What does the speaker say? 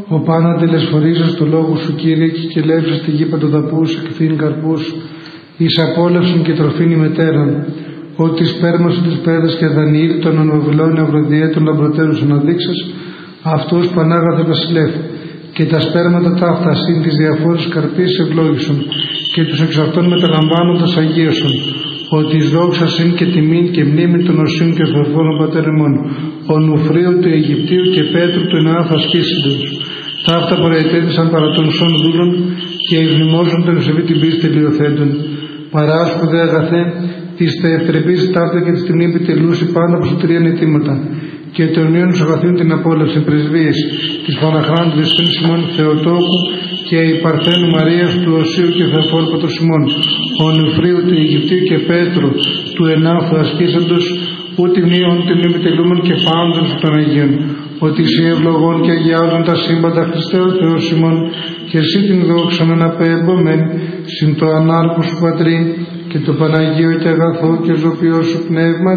Ο πάνω τελεσφορίζας το λόγο σου, Κύριε, και κελεύσας τη γη παντοδαπούς, εκθήν καρπούς, εις απόλευσον και τροφήν ημετέραν. Ότι σπέρμασον της πέδας και Δανιήλ, των Βαβυλών Ευρωδιέτων λαμπροτέρους αναδείξας, αυτούς πανάγαθε βασιλεύ. Και τα σπέρματα ταύτα συν της διαφόρης καρπής ευλόγησον, και τους εξ αυτών μεταλαμβάνοντας αγίωσον. Ότι εις δόξα συν και τιμήν και μνήμην των οσίων και θορφών πατέρων ημών, ο Νουφρίου του Αιγυπτίου και Πέτρου του Ενεάθα ασκήσιντος. Ταύτα προετέθησαν παρά των σών δούλων και ευμνημόσουν τον ευσεβή την πίστη τελειοθέντων. Παράσχου δε αγαθέ, της τε ευθρεπής ταύτα και της την επιτελούση πάνω από σου τρίαν αιτήματα. Και των νέων σου αγαθούν την απόλαυση πρεσβείες της Παναχράντου Δεσπίνου Σιμών Θεοτόκου και η Παρθένου Μαρίας του Οσίου και Θεοφόρπατος Σιμών, ο Νουφρίου του Αιγυπτίου και Πέτρου του Ενάφου ασκήσαντος, ούτε μνήων την επιτελούμεν και πάντων σου των Αγίων, ότι εσύ ευλογών και αγιάζουν τα σύμπαντα Χριστέ ο Θεός ημών, και εσύ την δόξαν αναπέμπομεν, συν το ανάρκου σου Πατρί, και το Παναγίο και αγαθό και ζωπιό σου Πνεύμα